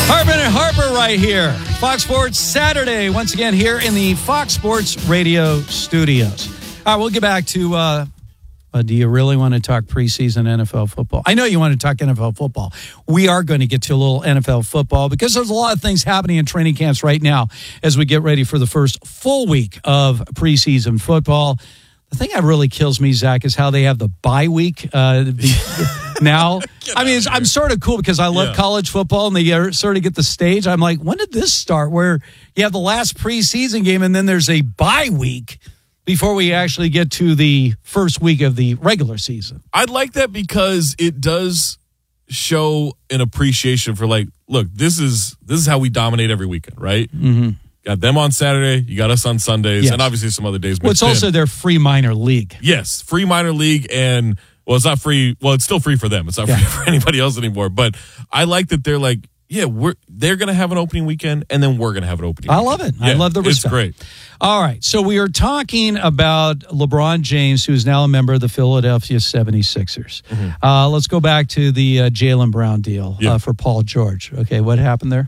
Harbin and Harper right here. Fox Sports Saturday, once again here in the Fox Sports Radio studios. All right, we'll get back to, do you really want to talk preseason NFL football? I know you want to talk NFL football. We are going to get to a little NFL football because there's a lot of things happening in training camps right now as we get ready for the first full week of preseason football. The thing that really kills me, Zach, is how they have the bye week now. I mean, I'm sort of cool because I love college football, and they sort of get the stage. I'm like, when did this start where you have the last preseason game and then there's a bye week before we actually get to the first week of the regular season? I'd like that because it does show an appreciation for, like, look, this is how we dominate every weekend, right? Mm-hmm. Got them on Saturday. You got us on Sundays, and obviously some other days. Well, it's also their free minor league. Yes, free minor league, and it's not free. Well, it's still free for them. It's not free for anybody else anymore. But I like that they're like, they're going to have an opening weekend, and then we're going to have an opening weekend. I love it. I love the respect. It's great. All right, so we are talking about LeBron James, who is now a member of the Philadelphia 76ers. Mm-hmm. Let's go back to the Jaylen Brown deal for Paul George. Okay, what happened there?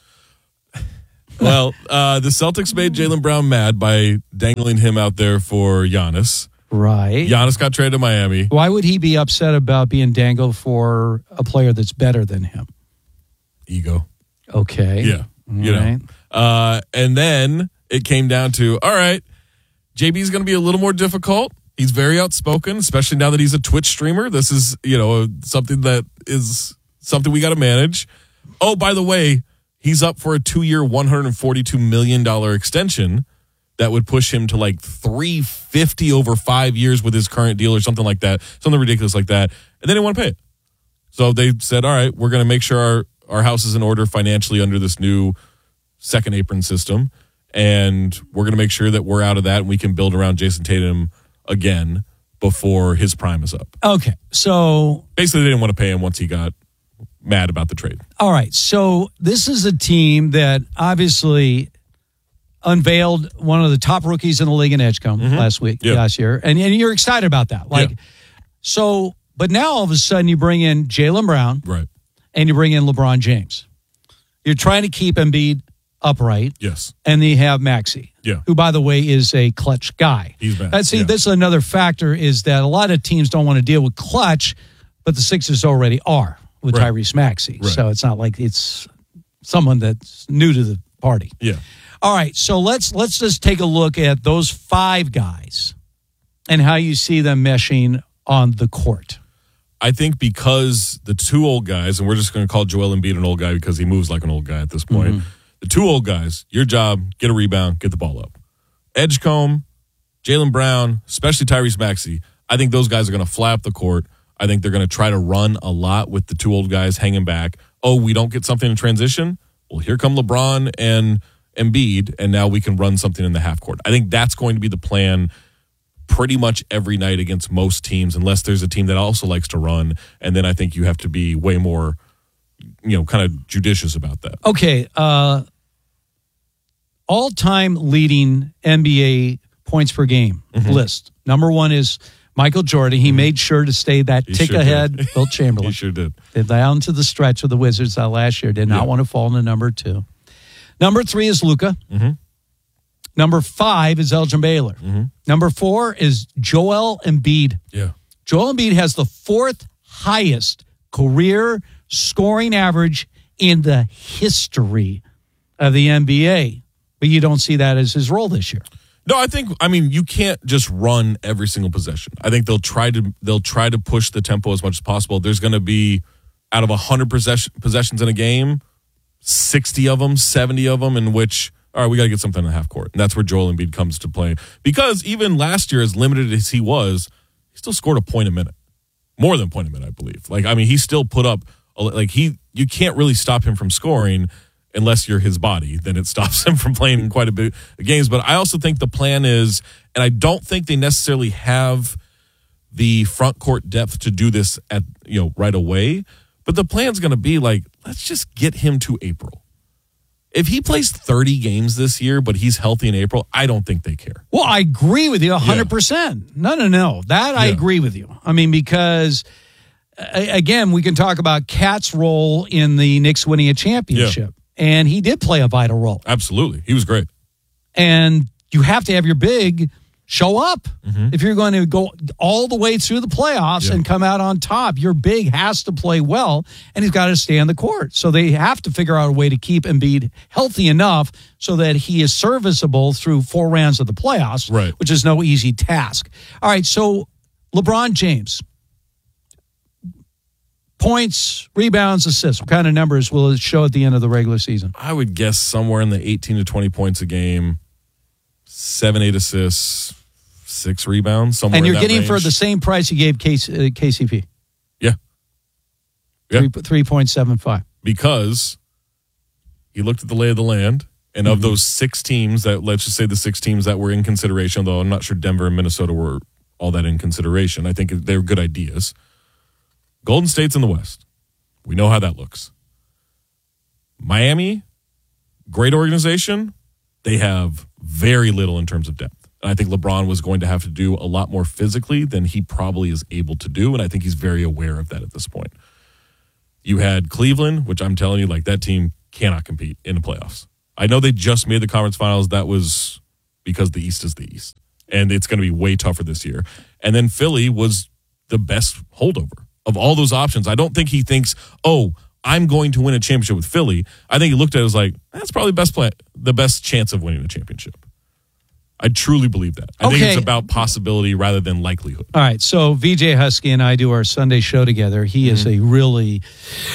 Well, the Celtics made Jaylen Brown mad by dangling him out there for Giannis. Right. Giannis got traded to Miami. Why would he be upset about being dangled for a player that's better than him? Ego. Okay. Yeah. You know. And then it came down to, all right, JB's going to be a little more difficult. He's very outspoken, especially now that he's a Twitch streamer. This is, something we got to manage. Oh, by the way, he's up for a 2-year, $142 million extension that would push him to like $350 over 5 years with his current deal or something like that, something ridiculous like that. And they didn't want to pay it. So they said, all right, we're going to make sure our house is in order financially under this new second apron system. And we're going to make sure that we're out of that and we can build around Jason Tatum again before his prime is up. Okay. So basically, they didn't want to pay him once he got mad about the trade. All right. So this is a team that obviously unveiled one of the top rookies in the league in Edgecombe last year. And you're excited about that. But now all of a sudden you bring in Jaylen Brown. Right. And you bring in LeBron James. You're trying to keep Embiid upright. Yes. And then you have Maxey. Yeah. Who, by the way, is a clutch guy. He's bad. This is another factor is that a lot of teams don't want to deal with clutch, but the Sixers already are with Tyrese Maxey. Right. So it's not like it's someone that's new to the party. Yeah. All right. So let's just take a look at those 5 guys and how you see them meshing on the court. I think because the 2 old guys, and we're just going to call Joel Embiid an old guy because he moves like an old guy at this point. Mm-hmm. The 2 old guys, your job, get a rebound, get the ball up. Edgecombe, Jaylen Brown, especially Tyrese Maxey, I think those guys are going to fly up the court. I think they're going to try to run a lot with the 2 old guys hanging back. Oh, we don't get something in transition? Well, here come LeBron and Embiid, and now we can run something in the half court. I think that's going to be the plan pretty much every night against most teams, unless there's a team that also likes to run. And then I think you have to be way more, kind of judicious about that. Okay. All-time leading NBA points per game list. Number 1 is Michael Jordan. He made sure to stay that ahead. Wilt Chamberlain. He sure did. Down to the stretch with the Wizards last year. Did not want to fall into number 2. Number 3 is Luka. Mm-hmm. Number 5 is Elgin Baylor. Mm-hmm. Number 4 is Joel Embiid. Yeah. Joel Embiid has the 4th highest career scoring average in the history of the NBA. But you don't see that as his role this year. No, you can't just run every single possession. I think they'll try to push the tempo as much as possible. There's going to be, out of 100 possessions in a game, 60 of them, 70 of them in which, all right, we got to get something in the half court. And that's where Joel Embiid comes to play. Because even last year, as limited as he was, he still scored a point a minute. More than a point a minute, I believe. He still put up, you can't really stop him from scoring unless you're his body. Then it stops him from playing quite a bit of games. But I also think the plan is, and I don't think they necessarily have the front court depth to do this at right away. But the plan's going to be let's just get him to April. If he plays 30 games this year, but he's healthy in April, I don't think they care. Well, I agree with you 100%. No. I agree with you. I mean, because again, we can talk about Cat's role in the Knicks winning a championship. And he did play a vital role. Absolutely. He was great. And you have to have your big show up. If you're going to go all the way through the playoffs and come out on top, your big has to play well, and he's got to stay on the court. So they have to figure out a way to keep Embiid healthy enough so that he is serviceable through 4 rounds of the playoffs, which is no easy task. All right, so LeBron James. Points, rebounds, assists. What kind of numbers will it show at the end of the regular season? I would guess somewhere in the 18 to 20 points a game, 7-8 assists, 6 rebounds, somewhere in that range. And you're getting for the same price you gave KCP. Yeah. 3.75. Because he looked at the lay of the land, and of those 6 teams that, let's just say the 6 teams that were in consideration, though I'm not sure Denver and Minnesota were all that in consideration. I think they're good ideas. Golden State's in the West. We know how that looks. Miami, great organization. They have very little in terms of depth. And I think LeBron was going to have to do a lot more physically than he probably is able to do. And I think he's very aware of that at this point. You had Cleveland, which I'm telling you, like, that team cannot compete in the playoffs. I know they just made the conference finals. That was because the East is the East. And it's going to be way tougher this year. And then Philly was the best holdover of all those options. I don't think he thinks, oh, I'm going to win a championship with Philly. I think he looked at it as like, that's probably the best chance of winning a championship. I truly believe that. I think it's about possibility rather than likelihood. All right, so VJ Husky and I do our Sunday show together. He is a really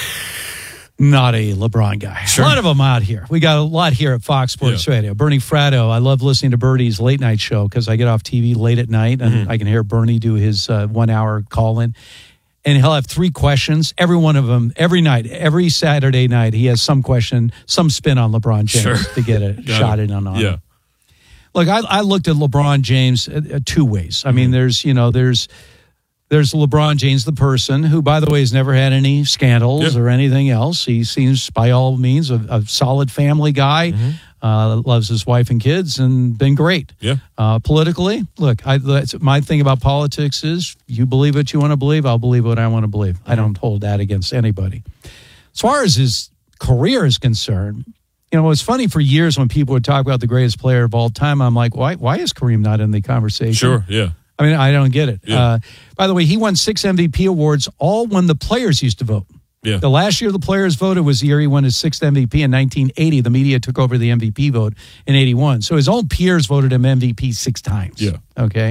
not a LeBron guy. Sure. A lot of them out here. We got a lot here at Fox Sports Radio. Bernie Fratto, I love listening to Bernie's late night show because I get off TV late at night and I can hear Bernie do his 1 hour call-in. And he'll have 3 questions, every one of them, every night, every Saturday night. He has some question, some spin on LeBron James to get a shot in on him. Yeah. Look, I looked at LeBron James 2 ways. I mean, there's LeBron James, the person, who, by the way, has never had any scandals or anything else. He seems, by all means, a solid family guy, loves his wife and kids, and been great. Yeah. Politically, look, my thing about politics is you believe what you want to believe, I'll believe what I want to believe. I don't hold that against anybody. As far as his career is concerned, you know, it's funny for years when people would talk about the greatest player of all time, I'm like, why is Kareem not in the conversation? Sure, yeah. I mean, I don't get it. Yeah. By the way, he won 6 MVP awards, all when the players used to vote. Yeah. The last year the players voted was the year he won his 6th MVP in 1980. The media took over the MVP vote in 81. So his own peers voted him MVP 6 times. Yeah. Okay.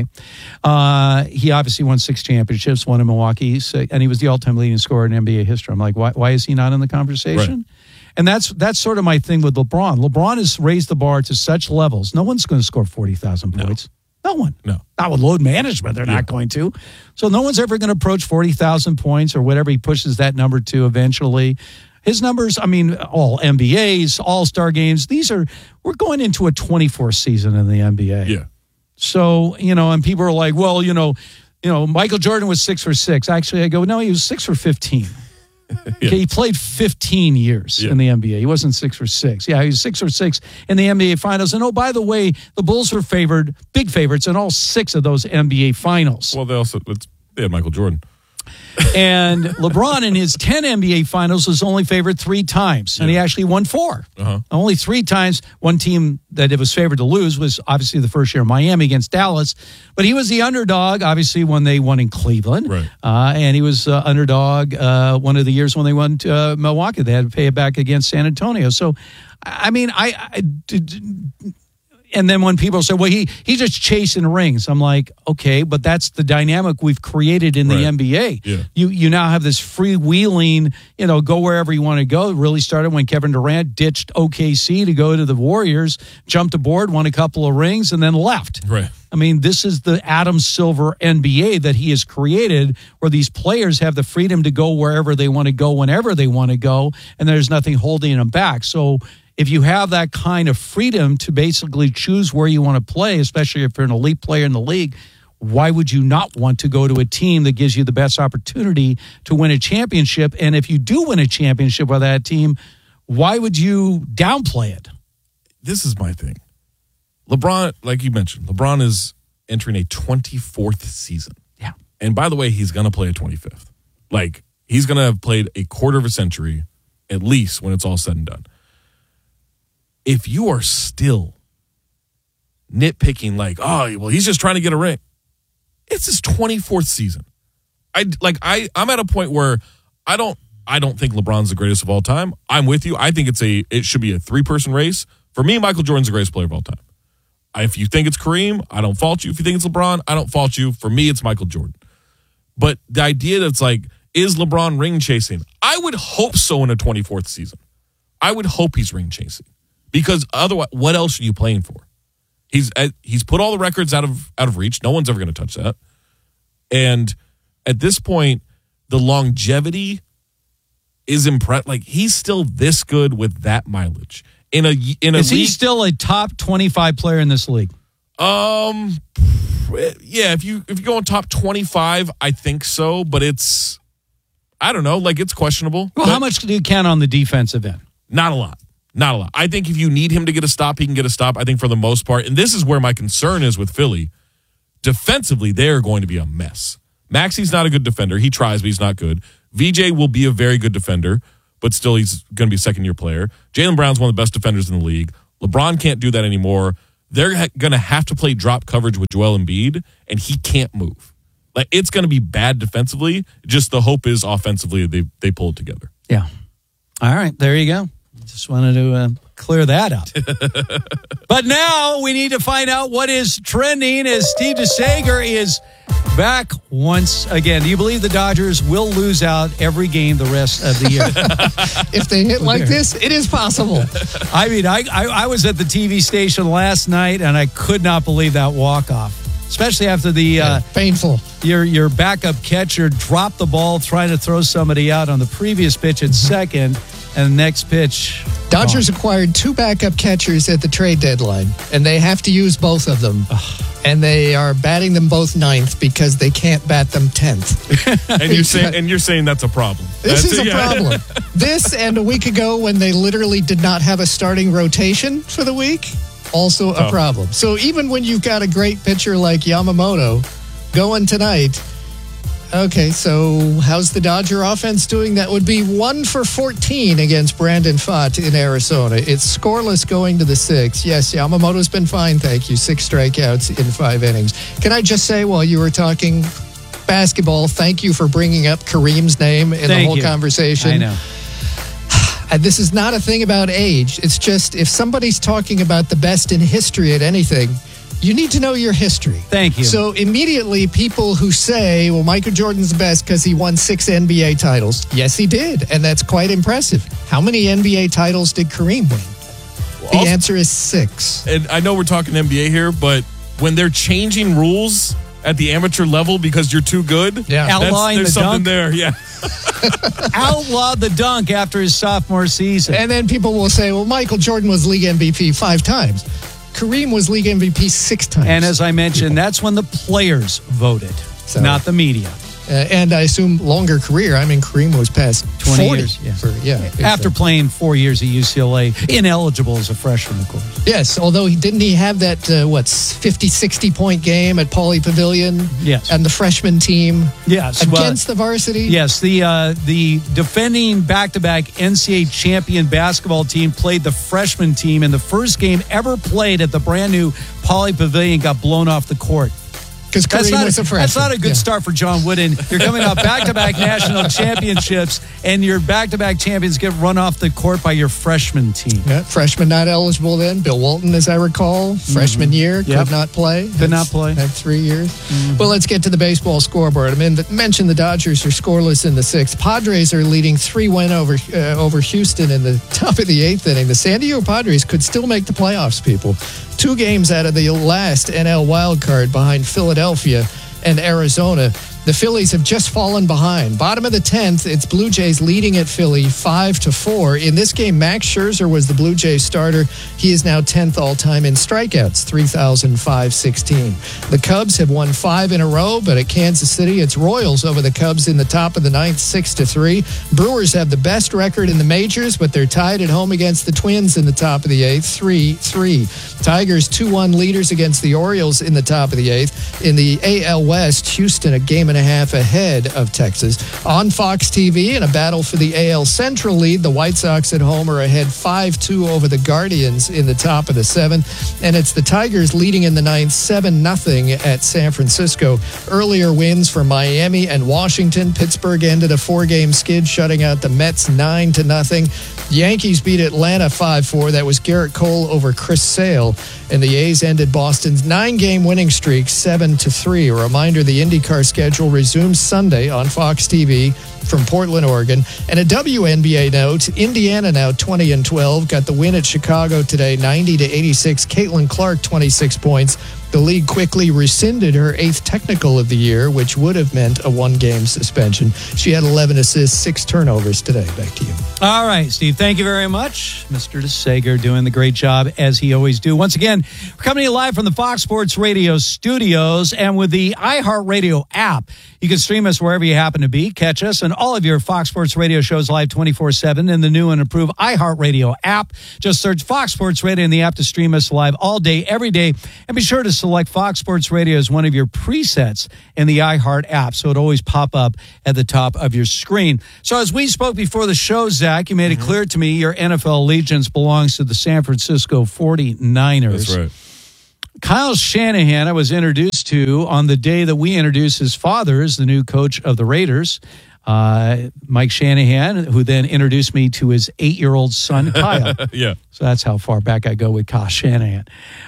He obviously won 6 championships, one in Milwaukee, and he was the all-time leading scorer in NBA history. I'm like, why is he not in the conversation? Right. And that's sort of my thing with LeBron. LeBron has raised the bar to such levels. No one's going to score 40,000 points. No one. No. Not with load management. They're not going to. So no one's ever going to approach 40,000 points or whatever he pushes that number to eventually. His numbers, I mean, all NBAs, all-star games, we're going into a 24th season in the NBA. Yeah. So, and people are like, well, Michael Jordan was 6 for 6. Actually, I go, no, he was 6 for 15. Okay, he played 15 years in the NBA. He wasn't 6 for 6. Yeah, he was 6 for 6 in the NBA Finals. And, by the way, the Bulls were big favorites in all 6 of those NBA Finals. Well, they had Michael Jordan. And LeBron in his 10 NBA Finals was only favored 3 times, and he actually won 4. Only 3 times. One team that it was favored to lose was obviously the first year of Miami against Dallas, but he was the underdog, obviously, when they won in Cleveland. Right. And he was underdog one of the years when they won to Milwaukee. They had to pay it back against San Antonio. So, I mean, and then when people say, well, he's just chasing rings, I'm like, okay, but that's the dynamic we've created in the NBA. Yeah. You now have this freewheeling, go wherever you want to go. It really started when Kevin Durant ditched OKC to go to the Warriors, jumped aboard, won a couple of rings, and then left. Right. I mean, this is the Adam Silver NBA that he has created, where these players have the freedom to go wherever they want to go, whenever they want to go, and there's nothing holding them back. So if you have that kind of freedom to basically choose where you want to play, especially if you're an elite player in the league, why would you not want to go to a team that gives you the best opportunity to win a championship? And if you do win a championship with that team, why would you downplay it? This is my thing. LeBron, like you mentioned, LeBron is entering a 24th season. Yeah. And by the way, he's going to play a 25th. Like, He's going to have played a quarter of a century, at least, when it's all said and done. If you are still nitpicking like, oh, well, he's just trying to get a ring. It's his 24th season. I'm at a point where I don't think LeBron's the greatest of all time. I'm with you. I think it should be a 3-person race. For me, Michael Jordan's the greatest player of all time. If you think it's Kareem, I don't fault you. If you think it's LeBron, I don't fault you. For me, it's Michael Jordan. But the idea that's like, is LeBron ring chasing? I would hope so in a 24th season. I would hope he's ring chasing. Because otherwise, what else are you playing for? He's put all the records out of reach. No one's ever going to touch that. And at this point, the longevity is impressive. Like, he's still this good with that mileage. Is he still a top 25 player in this league? Yeah, if you go on top 25, I think so, but it's, I don't know, like, it's questionable. Well, how much do you count on the defensive end? Not a lot. I think if you need him to get a stop, he can get a stop, I think, for the most part. And this is where my concern is with Philly. Defensively, they're going to be a mess. Maxi's not a good defender. He tries, but he's not good. VJ will be a very good defender, but still he's going to be a second-year player. Jaylen Brown's one of the best defenders in the league. LeBron can't do that anymore. They're going to have to play drop coverage with Joel Embiid, and he can't move. Like, it's going to be bad defensively. Just the hope is offensively they pull it together. Yeah. All right, there you go. Just wanted to clear that up. But now we need to find out what is trending as Steve DeSager is back once again. Do you believe the Dodgers will lose out every game the rest of the year? If they hit like this, it is possible. I mean, I was at the TV station last night, and I could not believe that walk-off. Especially after the painful. Your backup catcher dropped the ball trying to throw somebody out on the previous pitch at second, and the next pitch. Dodgers acquired 2 backup catchers at the trade deadline, and they have to use both of them. And they are batting them both 9th because they can't bat them 10th. and you're saying that's a problem. This is a problem. This and a week ago when they literally did not have a starting rotation for the week, also a problem. So even when you've got a great pitcher like Yamamoto going tonight, okay, so how's the Dodger offense doing? That would be 1 for 14 against Brandon Pfaadt in Arizona. It's scoreless going to the 6th. Yes, Yamamoto's been fine, thank you. 6 strikeouts in 5 innings. Can I just say, while you were talking basketball, thank you for bringing up Kareem's name in the whole conversation. I know. And this is not a thing about age. It's just, if somebody's talking about the best in history at anything, you need to know your history. Thank you. So immediately people who say, well, Michael Jordan's the best because he won 6 NBA titles. Yes, he did. And that's quite impressive. How many NBA titles did Kareem win? The answer is 6. And I know we're talking NBA here, but when they're changing rules at the amateur level because you're too good, outlawing there's the something dunk. there. Yeah. Outlawed the dunk after his sophomore season. And then people will say, well, Michael Jordan was league MVP 5 times. Kareem was league MVP 6 times. And as I mentioned, that's when the players voted, not the media. And I assume longer career. I mean, Kareem was past 20 40 years. After playing 4 years at UCLA, ineligible as a freshman, of course. Yes, although didn't he have that, 50, 60-point game at Pauley Pavilion? Yes. And the freshman team? Yes. Against the varsity? Yes, the defending back-to-back NCAA champion basketball team played the freshman team, and the first game ever played at the brand-new Pauley Pavilion got blown off the court. Because Kareem was a freshman. That's not a good start for John Wooden. You're coming off back-to-back national championships, and your back-to-back champions get run off the court by your freshman team. Yeah, freshman not eligible then. Bill Walton, as I recall, freshman year, could not play. Could not play. Had 3 years. Well, let's get to the baseball scoreboard. I mean, mentioned the Dodgers are scoreless in the 6th. Padres are leading 3-1 over Houston in the top of the 8th inning. The San Diego Padres could still make the playoffs, people. 2 games out of the last NL wildcard behind Philadelphia and Arizona. The Phillies have just fallen behind. Bottom of the 10th, it's Blue Jays leading at Philly 5-4. In this game, Max Scherzer was the Blue Jays starter. He is now 10th all-time in strikeouts, 3,516. The Cubs have won 5 in a row, but at Kansas City, it's Royals over the Cubs in the top of the 9th, 6-3. Brewers have the best record in the majors, but they're tied at home against the Twins in the top of the 8th, 3-3. Tigers 2-1 leaders against the Orioles in the top of the 8th. In the AL West, Houston a game and 2.5 ahead of Texas. On Fox TV, in a battle for the AL Central lead, the White Sox at home are ahead 5-2 over the Guardians in the top of the 7th. And it's the Tigers leading in the 9th 7-0 at San Francisco. Earlier wins for Miami and Washington. Pittsburgh ended a 4-game skid, shutting out the Mets 9-0. Yankees beat Atlanta 5-4. That was Garrett Cole over Chris Sale. And the A's ended Boston's 9-game winning streak 7-3. A reminder, the IndyCar schedule resumes Sunday on Fox TV from Portland, Oregon. And a WNBA note, Indiana now 20-12, got the win at Chicago today, 90-86. Caitlin Clark, 26 points. The league quickly rescinded her 8th technical of the year, which would have meant a 1-game suspension. She had 11 assists, 6 turnovers today. Back to you. All right, Steve, thank you very much. Mr. DeSager doing the great job, as he always do. Once again, we're coming to you live from the Fox Sports Radio studios, and with the iHeartRadio app, you can stream us wherever you happen to be. Catch us and all of your Fox Sports Radio shows live 24/7 in the new and improved iHeartRadio app. Just search Fox Sports Radio in the app to stream us live all day, every day. And be sure to select Fox Sports Radio as one of your presets in the iHeart app, so it always pop up at the top of your screen. So as we spoke before the show, Zach, you made it clear to me your NFL allegiance belongs to the San Francisco 49ers. That's right. Kyle Shanahan, I was introduced to on the day that we introduced his father as the new coach of the Raiders, Mike Shanahan, who then introduced me to his 8-year-old son, Kyle. Yeah. So that's how far back I go with Kyle Shanahan.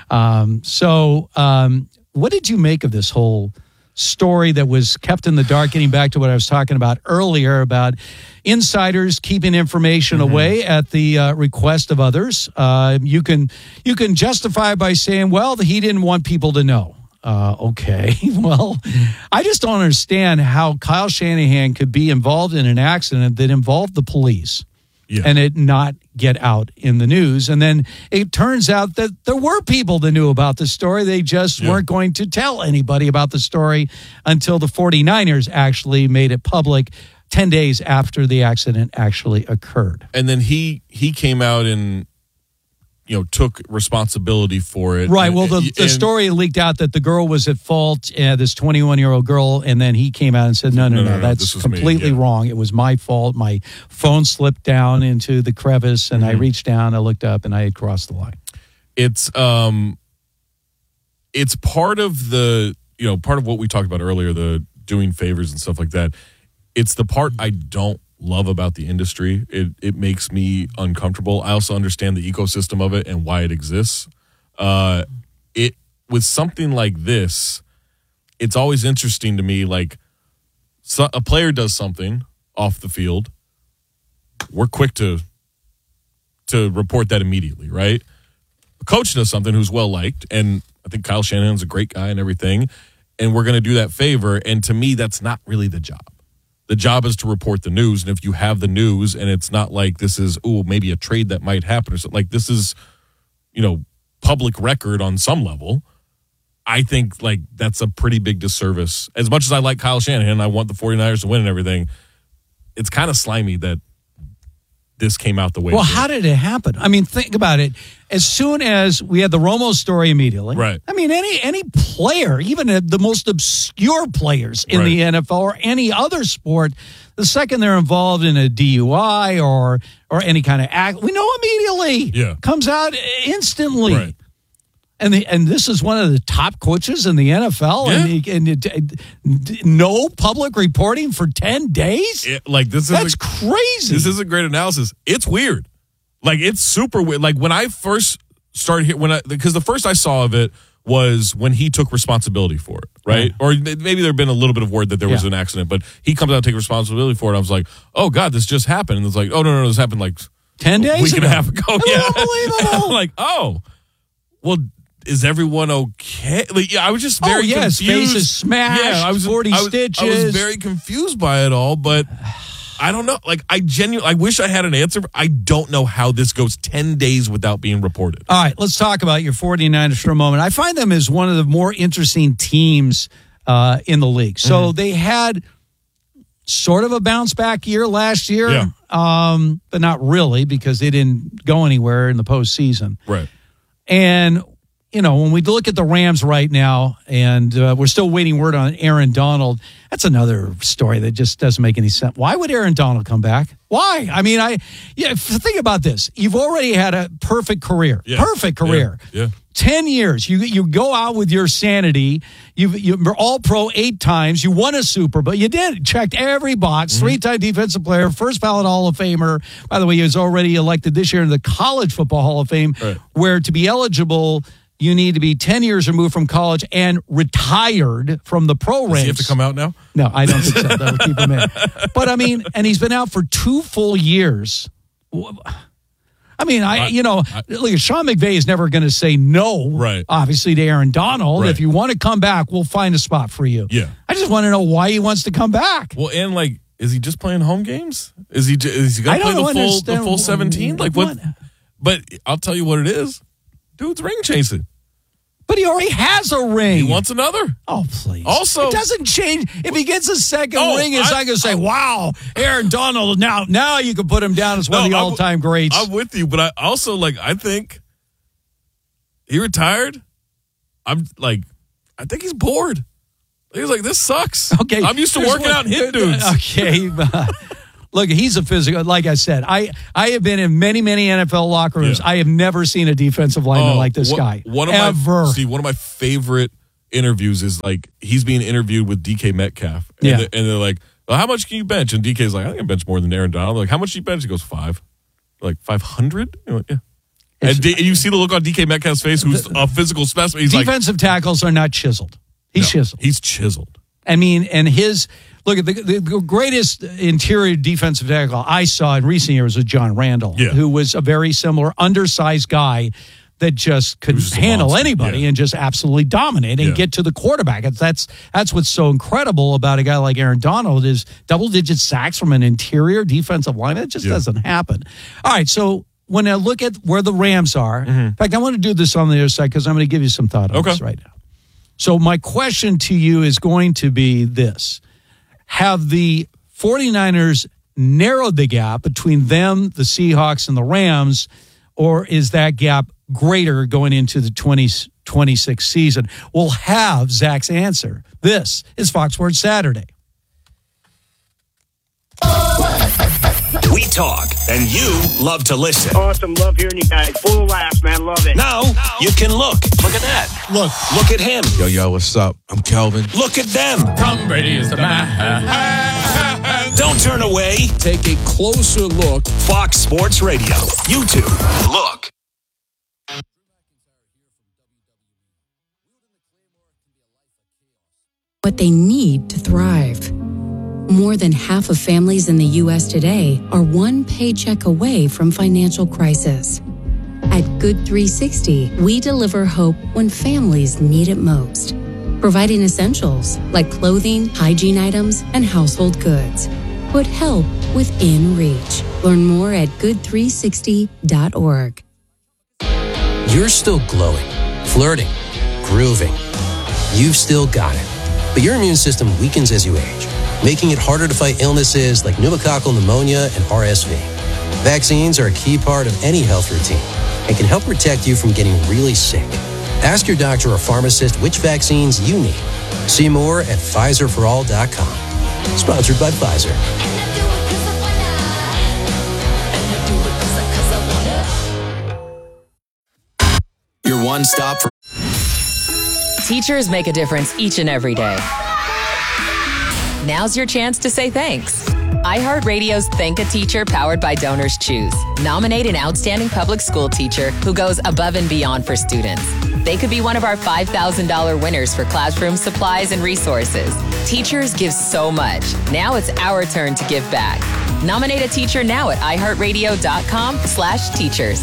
What did you make of this whole story that was kept in the dark, getting back to what I was talking about earlier about insiders keeping information away at the request of others? You can justify by saying, well, he didn't want people to know. Okay, well, I just don't understand how Kyle Shanahan could be involved in an accident that involved the police and it not get out in the news. And then it turns out that there were people that knew about the story. They just weren't going to tell anybody about the story until the 49ers actually made it public 10 days after the accident actually occurred. And then he came out and took responsibility for it. Right. Well, the story leaked out that the girl was at fault, this 21-year-old girl, and then he came out and said, no, that's completely wrong. It was my fault. My phone slipped down into the crevice, and I reached down, I looked up, and I had crossed the line. It's part of the, part of what we talked about earlier, the doing favors and stuff like that. It's the part I don't love about the industry. It makes me uncomfortable. I also understand the ecosystem of it and why it exists. With something like this, it's always interesting to me, like a player does something off the field, we're quick to report that immediately, right? A coach does something who's well liked, and I think Kyle Shanahan's a great guy and everything, and we're going to do that favor, and to me that's not really the job. The job is to report the news, and if you have the news and it's not like this is, maybe a trade that might happen or something, like this is, public record on some level, I think like that's a pretty big disservice. As much as I like Kyle Shanahan, I want the 49ers to win and everything, it's kind of slimy that this came out the way it did. How did it happen? I mean, think about it. As soon as we had the Romo story immediately, right? I mean, any player, even the most obscure players in the NFL or any other sport, the second they're involved in a DUI or any kind of act, we know immediately. Yeah. Comes out instantly. Right. And this is one of the top coaches in the NFL, and no public reporting for 10 days. That's crazy. This is a great analysis. It's weird, like it's super weird. Like when I first started here, because the first I saw of it was when he took responsibility for it, right? Or maybe there'd been a little bit of word that there was an accident, but he comes out and takes responsibility for it. I was like, oh God, this just happened. And it's like, oh no, this happened like 10 days, a week ago. and a half ago. Unbelievable. I'm like, oh, well. Is everyone okay? Like, I was just very confused. Face is smashed, 40 stitches. I was very confused by it all, but I don't know. Like, I wish I had an answer. I don't know how this goes 10 days without being reported. All right, let's talk about your 49ers for a moment. I find them as one of the more interesting teams in the league. So they had sort of a bounce back year last year, but not really because they didn't go anywhere in the postseason. Right. And when we look at the Rams right now, and we're still waiting word on Aaron Donald, that's another story that just doesn't make any sense. Why would Aaron Donald come back? Why? I mean, think about this. You've already had a perfect career. Yeah. Perfect career. Yeah. 10 years. You go out with your sanity. You're all pro 8 times. You won a Super Bowl. You did. Checked every box. 3-time defensive player, first ballot Hall of Famer. By the way, he was already elected this year in the College Football Hall of Fame, where to be eligible, you need to be 10 years removed from college and retired from the pro ranks. Does he have to come out now? No, I don't think so. That'll keep him in. But, I mean, and he's been out for 2 full years. I mean, look, Sean McVay is never going to say no, obviously, to Aaron Donald. If you want to come back, we'll find a spot for you. Yeah. I just want to know why he wants to come back. Well, and, is he just playing home games? Is he going to play the full 17? Like, what? But I'll tell you what it is. Dude's ring chasing. But he already has a ring. He wants another. Oh, please. Also, it doesn't change. If he gets a second ring, it's not going to say, wow, Aaron Donald, now you can put him down as one of the all-time greats. I'm with you, but I also, I think he retired. I think he's bored. He's like, this sucks. Okay. I'm used to working out and hitting dudes. Okay. Look, he's a physical. Like I said, I have been in many, many NFL locker rooms. I have never seen a defensive lineman like this guy. One of my favorite interviews is he's being interviewed with DK Metcalf. And they're like, well, how much can you bench? And DK's like, I think I bench more than Aaron Donald. Like, how much do you bench? He goes, 5. Like, 500? Yeah. And you see the look on DK Metcalf's face, who's a physical specimen. He's defensive tackles are not chiseled. Chiseled. He's chiseled. I mean, and look at the greatest interior defensive tackle I saw in recent years was John Randall, who was a very similar undersized guy that just could handle anybody and just absolutely dominate and get to the quarterback. That's what's so incredible about a guy like Aaron Donald is double-digit sacks from an interior defensive lineman. It just doesn't happen. All right, so when I look at where the Rams are, in fact, I want to do this on the other side because I'm going to give you some thought on this right now. So my question to you is going to be this. Have the 49ers narrowed the gap between them, the Seahawks, and the Rams, or is that gap greater going into the 2026 season? We'll have Zach's answer. This is Fox Sports Saturday. We talk, and you love to listen. Awesome. Love hearing you guys. Full of laughs, man. Love it. Now you can look. Look at that. Look at him. Yo, what's up? I'm Kelvin. Look at them. Tom Brady is the man. Don't turn away. Take a closer look. Fox Sports Radio. YouTube. Look. What they need to thrive. More than half of families in the U.S. today are one paycheck away from financial crisis. At Good 360, we deliver hope when families need it most, providing essentials like clothing, hygiene items, and household goods. Put help within reach. Learn more at good360.org. You're still glowing, flirting, grooving. You've still got it. But your immune system weakens as you age, making it harder to fight illnesses like pneumococcal pneumonia and RSV. Vaccines are a key part of any health routine and can help protect you from getting really sick. Ask your doctor or pharmacist which vaccines you need. See more at PfizerForAll.com. Sponsored by Pfizer. Your one stop for... Teachers make a difference each and every day. Now's your chance to say thanks. iHeartRadio's Thank a Teacher powered by Donors Choose. Nominate an outstanding public school teacher who goes above and beyond for students. They could be one of our $5,000 winners for classroom supplies and resources. Teachers give so much. Now it's our turn to give back. Nominate a teacher now at iHeartRadio.com/teachers.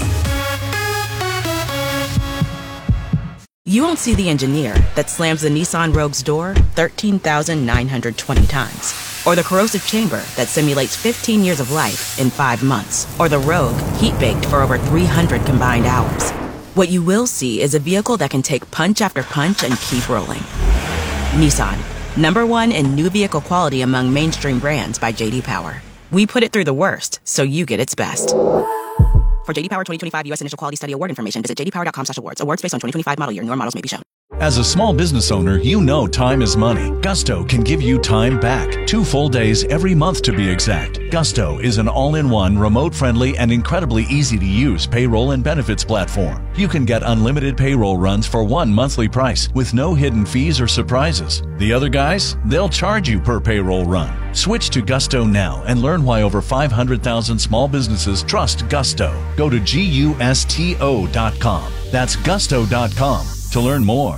You won't see the engineer that slams the Nissan Rogue's door 13,920 times. Or the corrosive chamber that simulates 15 years of life in 5 months. Or the Rogue heat-baked for over 300 combined hours. What you will see is a vehicle that can take punch after punch and keep rolling. Nissan, #1 in new vehicle quality among mainstream brands by J.D. Power. We put it through the worst, so you get its best. For JD Power 2025 U.S. Initial Quality Study Award information, visit jdpower.com/awards. Awards based on 2025 model year. Newer models may be shown. As a small business owner, you know time is money. Gusto can give you time back. 2 full days every month to be exact. Gusto is an all-in-one, remote-friendly, and incredibly easy-to-use payroll and benefits platform. You can get unlimited payroll runs for one monthly price with no hidden fees or surprises. The other guys, they'll charge you per payroll run. Switch to Gusto now and learn why over 500,000 small businesses trust Gusto. Go to GUSTO.com. That's gusto.com to learn more.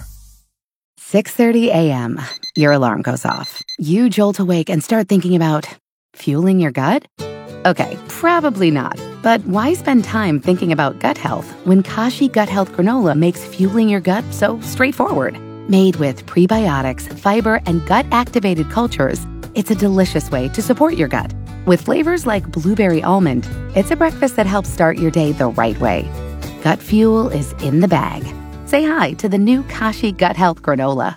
6:30 a.m. Your alarm goes off. You jolt awake and start thinking about fueling your gut? Okay, probably not. But why spend time thinking about gut health when Kashi Gut Health Granola makes fueling your gut so straightforward? Made with prebiotics, fiber, and gut-activated cultures, it's a delicious way to support your gut. With flavors like blueberry almond, it's a breakfast that helps start your day the right way. Gut fuel is in the bag. Say hi to the new Kashi Gut Health Granola.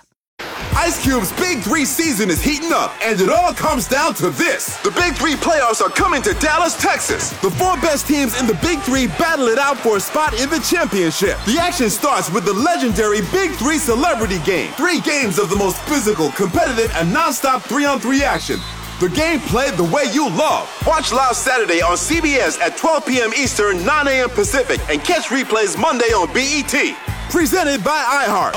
Ice Cube's Big 3 season is heating up, and it all comes down to this. The Big 3 playoffs are coming to Dallas, Texas. The 4 best teams in the Big 3 battle it out for a spot in the championship. The action starts with the legendary Big 3 Celebrity Game. 3 games of the most physical, competitive, and non-stop 3-on-3 action. The game played the way you love. Watch live Saturday on CBS at 12 p.m. Eastern, 9 a.m. Pacific, and catch replays Monday on BET. Presented by iHeart.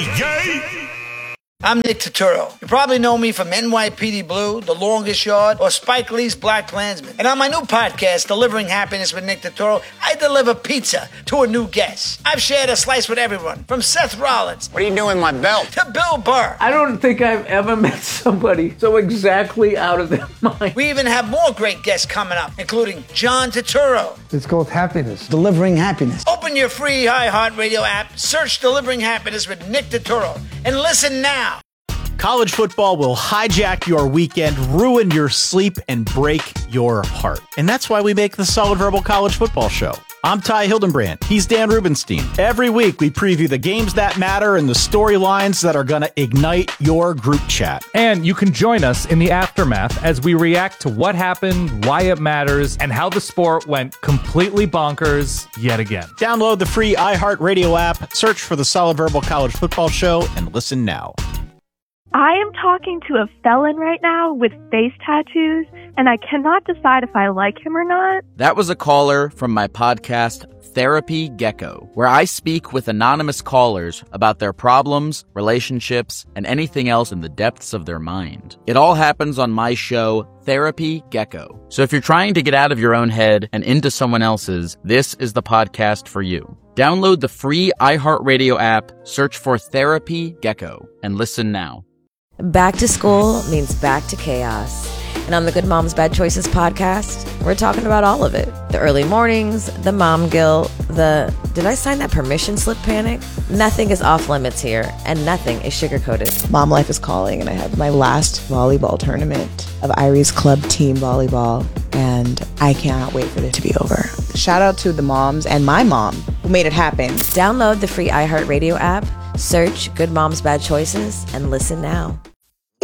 Yay! I'm Nick Turturro. You probably know me from NYPD Blue, The Longest Yard, or Spike Lee's Black Klansman. And on my new podcast, Delivering Happiness with Nick Turturro, I deliver pizza to a new guest. I've shared a slice with everyone, from Seth Rollins. What are you doing with my belt? To Bill Burr. I don't think I've ever met somebody so exactly out of their mind. We even have more great guests coming up, including John Turturro. It's called Happiness. Delivering Happiness. Open your free iHeartRadio app, search Delivering Happiness with Nick Turturro, and listen now. College football will hijack your weekend, ruin your sleep, and break your heart. And that's why we make the Solid Verbal College Football Show. I'm Ty Hildenbrand. He's Dan Rubenstein. Every week, we preview the games that matter and the storylines that are going to ignite your group chat. And you can join us in the aftermath as we react to what happened, why it matters, and how the sport went completely bonkers yet again. Download the free iHeartRadio app, search for the Solid Verbal College Football Show, and listen now. I am talking to a felon right now with face tattoos, and I cannot decide if I like him or not. That was a caller from my podcast, Therapy Gecko, where I speak with anonymous callers about their problems, relationships, and anything else in the depths of their mind. It all happens on my show, Therapy Gecko. So if you're trying to get out of your own head and into someone else's, this is the podcast for you. Download the free iHeartRadio app, search for Therapy Gecko, and listen now. Back to school means back to chaos. And on the Good Moms Bad Choices podcast, we're talking about all of it. The early mornings, the mom guilt, the did I sign that permission slip panic? Nothing is off limits here, and nothing is sugar-coated. Mom life is calling, and I have my last volleyball tournament of Irie's Club Team Volleyball, and I cannot wait for it to be over. Shout out to the moms and my mom who made it happen. Download the free iHeartRadio app, search Good Moms Bad Choices, and listen now.